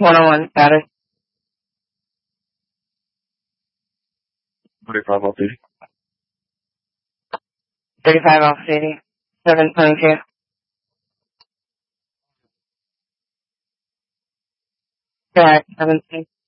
101 status. 45 off duty. 35 off duty. 722. Correct. 17.